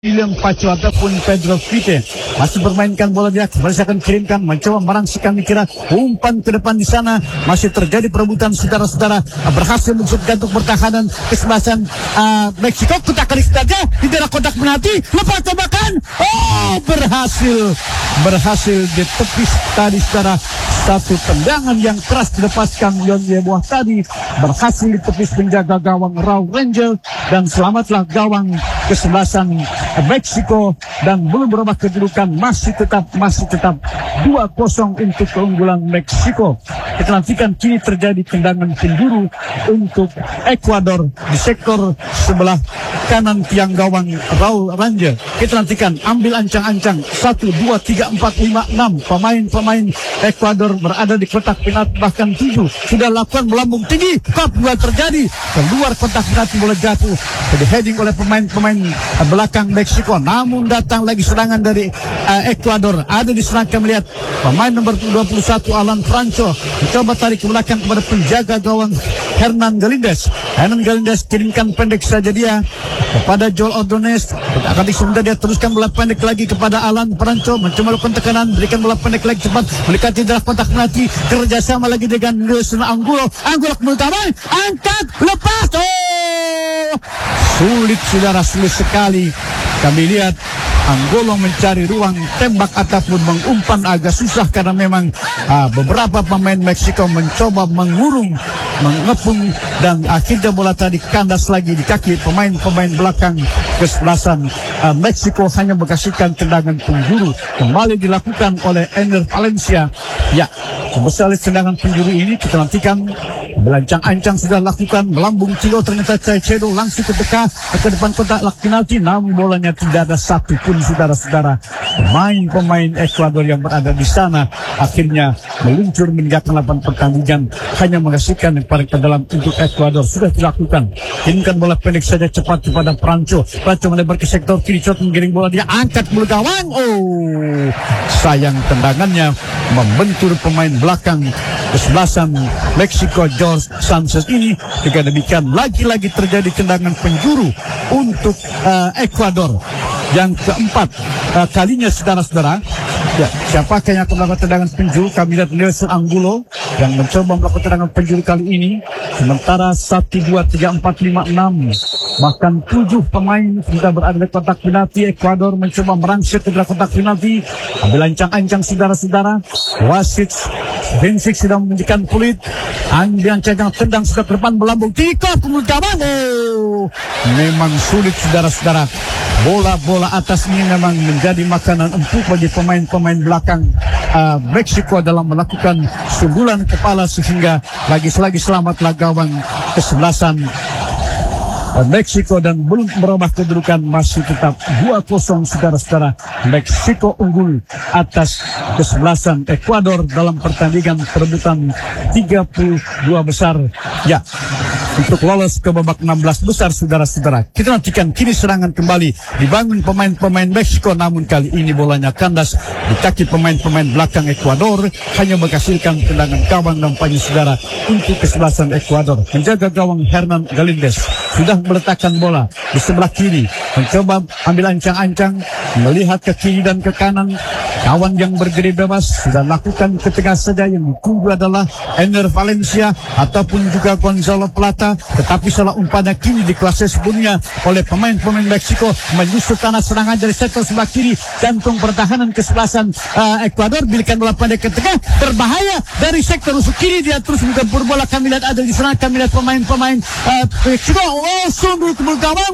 William Pacu ataupun Pedro Vite masih bermainkan bola dia, masih akan kirimkan, mencoba merangsingkan dikira umpan ke depan di sana. Masih terjadi perebutan saudara-saudara, berhasil untuk gantung pertahanan kesebelasan Meksiko. Kotak kali saja di daerah kotak penalti, lepas tembakan, berhasil ditepis tadi saudara. Satu tendangan yang keras dilepaskan Yon Yeboah tadi, berhasil ditepis penjaga gawang Raul Rangel, dan selamatlah gawang kesebelasan Meksiko, dan belum berubah kedudukan, masih tetap 2-0 untuk keunggulan Meksiko. Kita nantikan kini terjadi tendangan penjuru untuk Ekuador di sektor sebelah kanan tiang gawang Raul Rangel. Kita nantikan ambil ancang-ancang 1, 2, 3, 4, 5, 6 pemain Ekuador berada di kotak penalti, bahkan 7 sudah lakukan melambung tinggi. Kap juga terjadi keluar kotak penalti, bola jatuh jadi heading oleh pemain belakang Meksiko. Namun datang lagi serangan dari Ekuador. Ada di sana kami lihat pemain nomor 21 Alan Franco mencoba tarik ke belakang kepada penjaga gawang Hernan Galindez. Hernan Galindez kirimkan pendek saja dia kepada Joel Ordonez. Akan disunda dia teruskan bola pendek lagi kepada Alan Franco, mencoba melakukan tekanan, berikan bola pendek lagi cepat mendekati daerah kotak penalti, kerjasama lagi dengan Nelson Angulo kemudian angkat, lepas, sulit saudara, sulit sekali. Kami lihat Angulo mencari ruang tembak ataupun mengumpan agak susah, karena memang beberapa pemain Meksiko mencoba mengurung, mengepung, dan akhirnya bola tadi kandas lagi di kaki pemain belakang kesebelasan Meksiko, hanya menghasilkan tendangan penjuru. Kembali dilakukan oleh Ener Valencia. Ya, sebesar tendangan penjuru ini kita nantikan. Belancang-ancang sudah lakukan, melambung Tio, ternyata Caicedo langsung ke depan kotak penalti, namun bolanya tidak ada satu pun saudara-saudara. Pemain Ekuador yang berada di sana akhirnya meluncur meninggalkan lapangan pertandingan, hanya menghasilkan yang paling ke dalam untuk Ekuador. Sudah dilakukan, kirimkan bola pendek saja cepat kepada Franco melebar ke sektor kiri, menggiring bola, dia angkat bola gawang. Sayang tendangannya membentur pemain belakang kesebelasan Meksiko Jorge Sanchez ini. Jika demikian lagi-lagi terjadi tendangan penjuru untuk Ekuador yang keempat kalinya saudara-saudara. Ya, siapakah yang akan melakukan tendangan penjuru? Kami lihat Nelson Angulo yang mencoba melakukan tendangan penjuru kali ini. Sementara 1, 2, 3, 4, 5, 6 bahkan 7 pemain sudah berada di kotak penalti. Ekuador mencoba merangsek ke dalam kotak penalti. Ambil ancang-ancang saudara-saudara. Wasit Bensik sudah menunjukkan kulit. Ambil ancang-ancang, tendang sudah ke depan, melambung tika pemulgaman. Memang sulit saudara-saudara. Bola-bola atas ini memang menjadi makanan empuk bagi pemain-pemain belakang Meksiko dalam melakukan sundulan kepala, sehingga lagi-lagi selamatlah gawang kesebelasan Meksiko, dan belum merubah kedudukan, masih tetap 2-0 saudara-saudara. Meksiko unggul atas kesebelasan Ekuador dalam pertandingan perebutan 32 besar. Ya, untuk lolos ke babak 16 besar saudara-saudara. Kita nantikan kini serangan kembali dibangun pemain-pemain Meksiko, namun kali ini bolanya kandas di kaki pemain-pemain belakang Ekuador, hanya menghasilkan tendangan gawang nampaknya saudara untuk kesebelasan Ekuador. Menjaga gawang Hernan Galindez sudah meletakkan bola di sebelah kiri, mencoba ambil ancang-ancang, melihat ke kiri dan ke kanan. Kawan yang berdiri bebas sudah lakukan ke tengah saja, yang ditunggu adalah Ener Valencia ataupun juga Gonzalo Plata, tetapi salah umpannya kini di kelas sebelumnya oleh pemain-pemain Meksiko. Menyusul tanah serangan dari sektor sebelah kiri, jantung pertahanan kesebelasan Ekuador, bilikan bola pendek ke tengah, berbahaya dari sektor rusuk kiri, dia terus menggempur bola. Kami lihat ada di sana, kami lihat pemain-pemain Meksiko sundul ke gawang.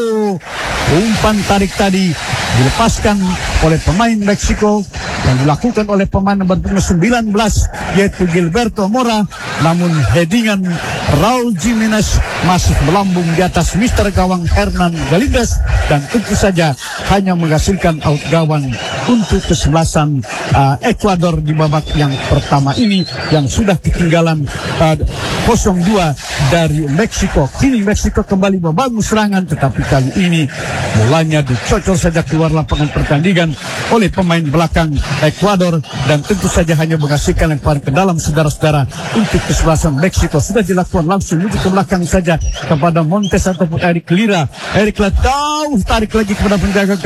Umpan tarik tadi dilepaskan oleh pemain Meksiko yang dilakukan oleh pemain nomor 19 yaitu Gilberto Mora, namun headingan Raul Jimenez masih melambung di atas mister gawang Hernan Galindez, dan tentu saja hanya menghasilkan out gawang untuk kesebelasan Ekuador di babak yang pertama ini yang sudah ketinggalan 0-2 dari Meksiko. Kini Meksiko kembali membangun serangan, tetapi kali ini mulanya dicocol saja keluar lapangan pertandingan oleh pemain belakang Ekuador, dan tentu saja hanya menghasilkan lemparan ke dalam, saudara-saudara, untuk kesebelasan Meksiko. Sudah dilakukan langsung menuju ke belakang saja kepada Montes ataupun Eric Lira. Eric Lira tarik lagi kepada penjaga